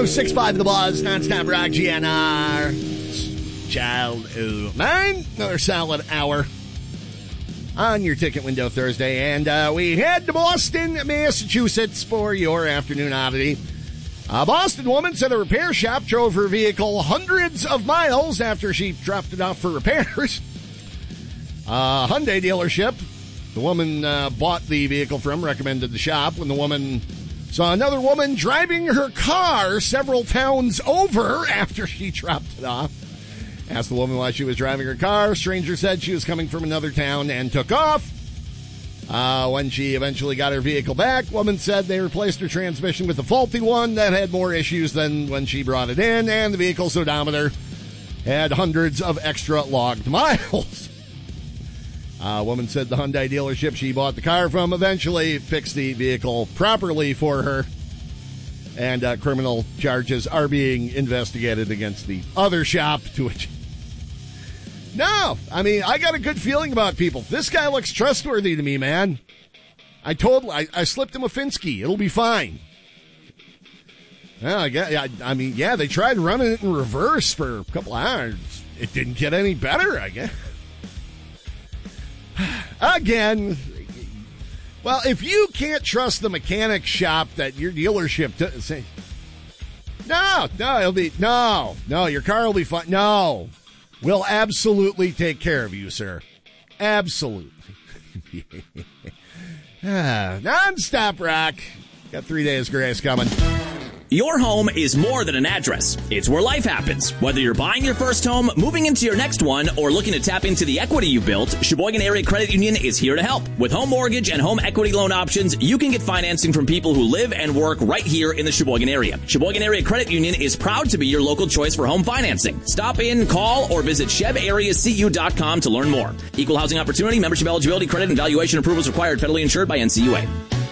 106.5 The Buzz, non-stop rock, GNR. Child of Mine. Another solid hour on your ticket window Thursday. And we head to Boston, Massachusetts for your afternoon oddity. A Boston woman said a repair shop drove her vehicle hundreds of miles after she dropped it off for repairs. A Hyundai dealership the woman bought the vehicle from recommended the shop. When the woman saw another woman driving her car several towns over after she dropped it off, asked the woman why she was driving her car. Stranger said she was coming from another town and took off. When she eventually got her vehicle back, woman said they replaced her transmission with a faulty one that had more issues than when she brought it in, and the vehicle's odometer had hundreds of extra logged miles. Woman said the Hyundai dealership she bought the car from eventually fixed the vehicle properly for her, and criminal charges are being investigated against the other shop to which... No, I mean, I got a good feeling about people. This guy looks trustworthy to me, man. I slipped him a Finsky. It'll be fine. Well, they tried running it in reverse for a couple hours. It didn't get any better, I guess. Again, well, if you can't trust the mechanic shop that your dealership say, your car will be fine. No, we'll absolutely take care of you, sir. Absolutely. Non-stop rock. Got 3 days grace coming. Your home is more than an address. It's where life happens. Whether you're buying your first home, moving into your next one, or looking to tap into the equity you built, Sheboygan Area Credit Union is here to help. With home mortgage and home equity loan options, you can get financing from people who live and work right here in the Sheboygan area. Sheboygan Area Credit Union is proud to be your local choice for home financing. Stop in, call, or visit chebareacu.com to learn more. Equal housing opportunity, membership eligibility, credit, and valuation approvals required, federally insured by NCUA.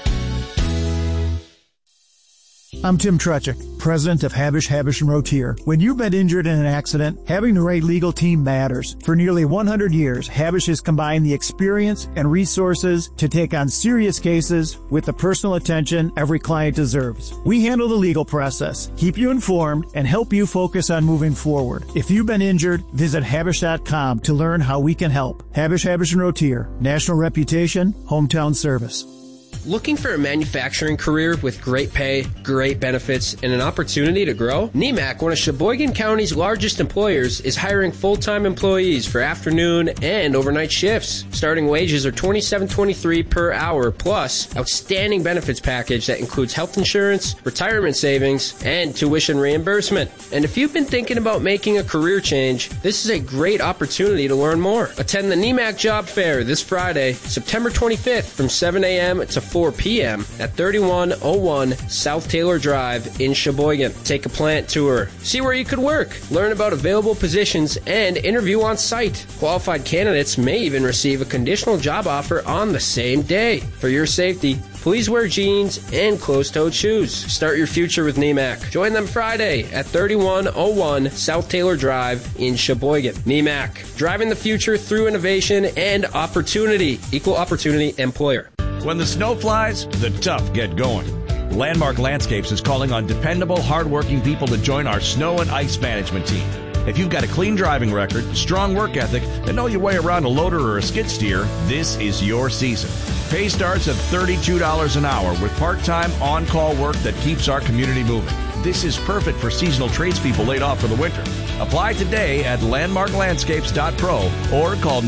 I'm Tim Trutchik, president of Habish, & Rotier. When you've been injured in an accident, having the right legal team matters. For nearly 100 years, Habish has combined the experience and resources to take on serious cases with the personal attention every client deserves. We handle the legal process, keep you informed, and help you focus on moving forward. If you've been injured, visit Habish.com to learn how we can help. Habish, & Rotier. National reputation, hometown service. Looking for a manufacturing career with great pay, great benefits, and an opportunity to grow? NEMAC, one of Sheboygan County's largest employers, is hiring full-time employees for afternoon and overnight shifts. Starting wages are $27.23 per hour, plus outstanding benefits package that includes health insurance, retirement savings, and tuition reimbursement. And if you've been thinking about making a career change, this is a great opportunity to learn more. Attend the NEMAC Job Fair this Friday, September 25th from 7 a.m. to 4 p.m. at 3101 South Taylor Drive in Sheboygan. Take a plant tour, see where you could work, learn about available positions, and interview on site. Qualified candidates may even receive a conditional job offer on the same day. For your safety, please wear jeans and closed-toed shoes. Start your future with NEMAC. Join them Friday at 3101 South Taylor Drive in Sheboygan. NEMAC, driving the future through innovation and opportunity. Equal opportunity employer. When the snow flies, the tough get going. Landmark Landscapes is calling on dependable, hardworking people to join our snow and ice management team. If you've got a clean driving record, strong work ethic, and know your way around a loader or a skid steer, this is your season. Pay starts at $32 an hour with part-time on-call work that keeps our community moving. This is perfect for seasonal tradespeople laid off for the winter. Apply today at landmarklandscapes.pro or call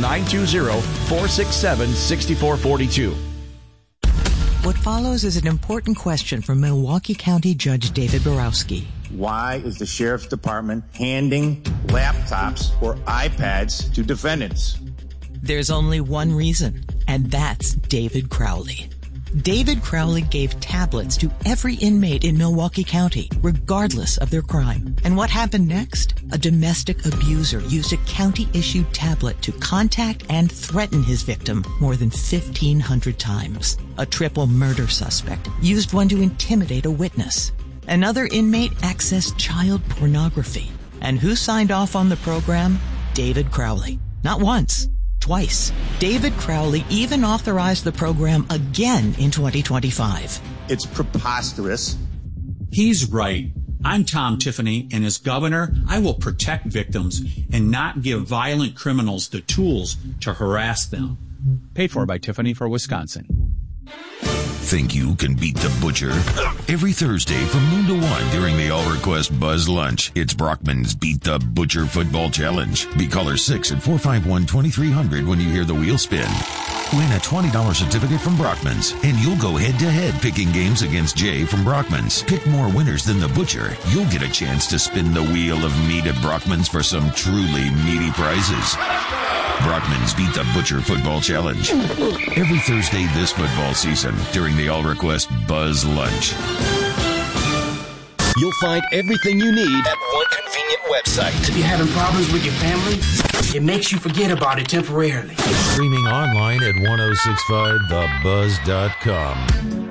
920-467-6442. What follows is an important question from Milwaukee County Judge David Borowski. Why is the Sheriff's Department handing laptops or iPads to defendants? There's only one reason, and that's David Crowley. David Crowley gave tablets to every inmate in Milwaukee County, regardless of their crime. And what happened next? A domestic abuser used a county-issued tablet to contact and threaten his victim more than 1,500 times. A triple murder suspect used one to intimidate a witness. Another inmate accessed child pornography. And who signed off on the program? David Crowley. Not once. Twice. David Crowley even authorized the program again in 2025. It's preposterous. He's right. I'm Tom Tiffany, and as governor, I will protect victims and not give violent criminals the tools to harass them. Paid for by Tiffany for Wisconsin. Think you can beat the butcher? Every Thursday from noon to 1 during the All Request Buzz Lunch, it's Brockman's Beat the Butcher Football Challenge. Be caller 6 at 451-2300 when you hear the wheel spin. Win a $20 certificate from Brockman's, and you'll go head-to-head picking games against Jay from Brockman's. Pick more winners than the butcher. You'll get a chance to spin the wheel of meat at Brockman's for some truly meaty prizes. Brockman's Beat the Butcher Football Challenge. Every Thursday this football season during the All Request Buzz Lunch. You'll find everything you need at one convenient website. If you're having problems with your family, it makes you forget about it temporarily. Streaming online at 1065thebuzz.com.